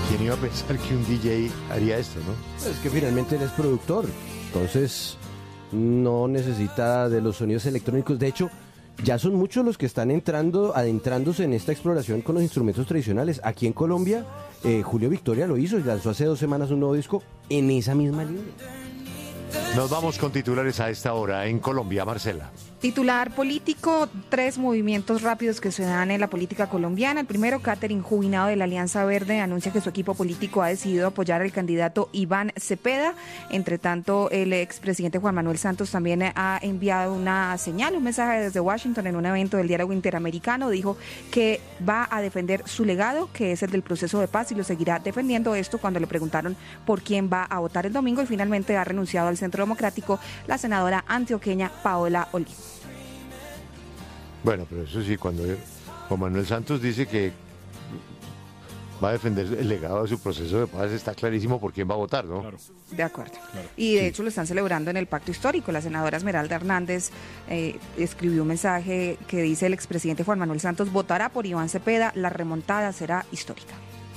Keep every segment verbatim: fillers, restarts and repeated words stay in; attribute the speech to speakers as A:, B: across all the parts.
A: ¿Quién iba a pensar que un D J haría esto, no?
B: Es que finalmente él es productor, entonces no necesita de los sonidos electrónicos. De hecho, ya son muchos los que están entrando, adentrándose en esta exploración con los instrumentos tradicionales. Aquí en Colombia, eh, Julio Victoria lo hizo y lanzó hace dos semanas un nuevo disco en esa misma línea.
A: Nos vamos con titulares a esta hora en Colombia, Marcela.
C: Titular político, tres movimientos rápidos que se dan en la política colombiana. El primero, Catherine Jubinado de la Alianza Verde anuncia que su equipo político ha decidido apoyar al candidato Iván Cepeda. Entre tanto, el expresidente Juan Manuel Santos también ha enviado una señal, un mensaje desde Washington en un evento del diálogo interamericano. Dijo que va a defender su legado, que es el del proceso de paz, y lo seguirá defendiendo. Esto cuando le preguntaron por quién va a votar el domingo, y finalmente ha renunciado al Centro Democrático la senadora antioqueña Paola Olí.
A: Bueno, pero eso sí, cuando Juan Manuel Santos dice que va a defender el legado de su proceso de paz, está clarísimo por quién va a votar, ¿no? Claro.
C: De acuerdo. Claro. Y de sí. hecho lo están celebrando en el Pacto Histórico. La senadora Esmeralda Hernández eh, escribió un mensaje que dice: el expresidente Juan Manuel Santos votará por Iván Cepeda, la remontada será histórica.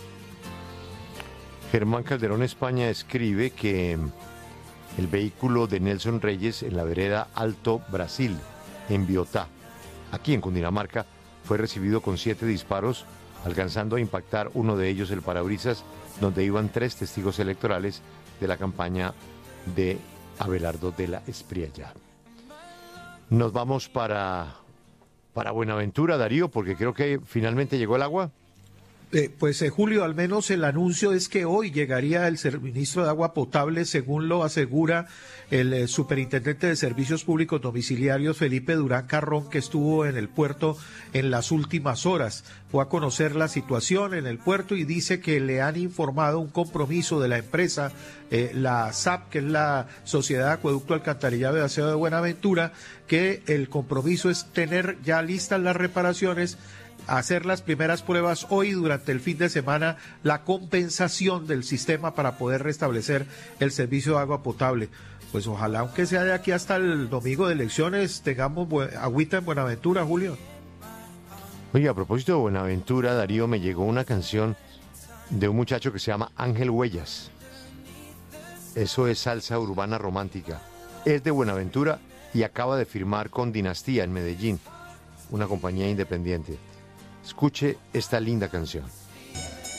A: Germán Calderón España escribe que el vehículo de Nelson Reyes en la vereda Alto Brasil, en Biotá, aquí en Cundinamarca, fue recibido con siete disparos, alcanzando a impactar uno de ellos el parabrisas, donde iban tres testigos electorales de la campaña de Abelardo de la Espriella. Nos vamos para, para Buenaventura, Darío, porque creo que finalmente llegó el agua.
D: Eh, pues eh, Julio, al menos el anuncio es que hoy llegaría el suministro de agua potable, según lo asegura el eh, superintendente de Servicios Públicos Domiciliarios, Felipe Durán Carrón, que estuvo en el puerto en las últimas horas. Fue a conocer la situación en el puerto y dice que le han informado un compromiso de la empresa, eh, la S A P, que es la Sociedad de Acueducto, Alcantarillado y Aseo de Buenaventura, que el compromiso es tener ya listas las reparaciones, hacer las primeras pruebas hoy, durante el fin de semana, la compensación del sistema para poder restablecer el servicio de agua potable. Pues ojalá, aunque sea de aquí hasta el domingo de elecciones, tengamos agüita en Buenaventura, Julio.
A: Oye, a propósito de Buenaventura, Darío, me llegó una canción de un muchacho que se llama Ángel Huellas. Eso es salsa urbana romántica. Es de Buenaventura y acaba de firmar con Dinastía en Medellín, una compañía independiente. Escuche esta linda canción.